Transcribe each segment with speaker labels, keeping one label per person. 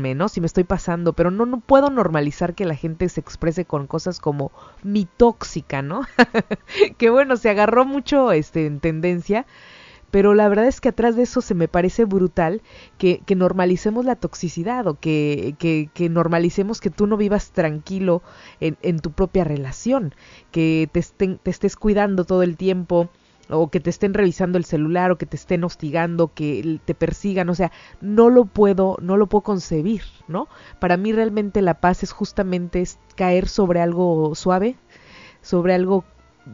Speaker 1: ¿no? Si me estoy pasando, pero no puedo normalizar que la gente se exprese con cosas como mi tóxica, ¿no? Que bueno, se agarró mucho en tendencia, pero la verdad es que atrás de eso se me parece brutal que normalicemos la toxicidad o que normalicemos que tú no vivas tranquilo en tu propia relación, que te estés cuidando todo el tiempo, o que te estén revisando el celular, o que te estén hostigando, que te persigan, o sea, no lo puedo concebir, ¿no? Para mí realmente la paz es justamente caer sobre algo suave, sobre algo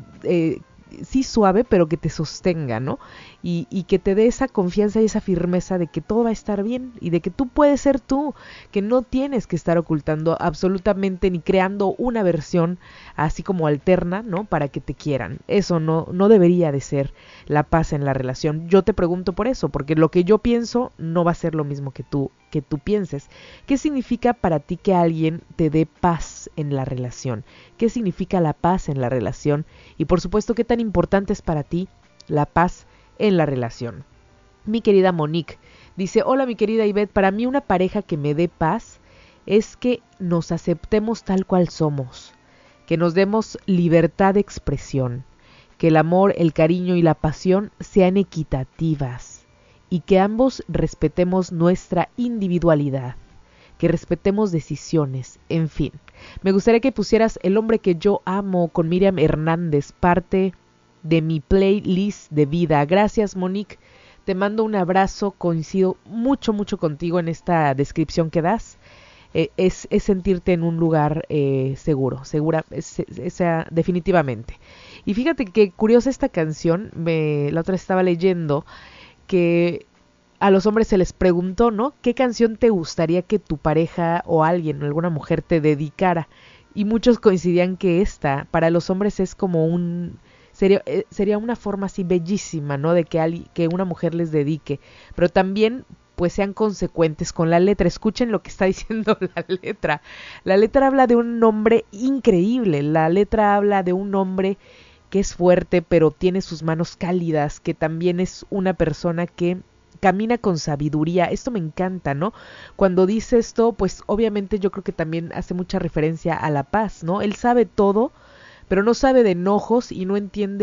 Speaker 1: sí suave, pero que te sostenga, ¿no? Y que te dé esa confianza y esa firmeza de que todo va a estar bien y de que tú puedes ser tú, que no tienes que estar ocultando absolutamente ni creando una versión así como alterna, ¿no? Para que te quieran. Eso no debería de ser la paz en la relación. Yo te pregunto por eso, porque lo que yo pienso no va a ser lo mismo que tú pienses. ¿Qué significa para ti que alguien te dé paz en la relación? ¿Qué significa la paz en la relación? Y por supuesto, ¿qué tan importante es para ti la paz en la relación? Mi querida Monique dice, hola mi querida Ivette, para mí una pareja que me dé paz es que nos aceptemos tal cual somos, que nos demos libertad de expresión, que el amor, el cariño y la pasión sean equitativas y que ambos respetemos nuestra individualidad, que respetemos decisiones, en fin. Me gustaría que pusieras El hombre que yo amo con Miriam Hernández, parte de mi playlist de vida. Gracias, Monique. Te mando un abrazo, coincido mucho contigo en esta descripción que das. Es sentirte en un lugar segura, definitivamente. Y fíjate que curiosa esta canción, la otra estaba leyendo que a los hombres se les preguntó, ¿no? ¿Qué canción te gustaría que tu pareja o alguien, alguna mujer te dedicara? Y muchos coincidían que para los hombres es como sería una forma así bellísima, ¿no? De que una mujer les dedique. Pero también, pues sean consecuentes con la letra. Escuchen lo que está diciendo la letra. La letra habla de un hombre increíble. La letra habla de un hombre que es fuerte, pero tiene sus manos cálidas, que también es una persona que camina con sabiduría. Esto me encanta, ¿no? Cuando dice esto, pues obviamente yo creo que también hace mucha referencia a la paz, ¿no? Él sabe todo, pero no sabe de enojos y no entiende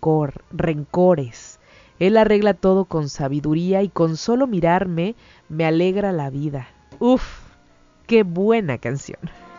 Speaker 1: rencores. Él arregla todo con sabiduría y con solo mirarme me alegra la vida. Uf, qué buena canción.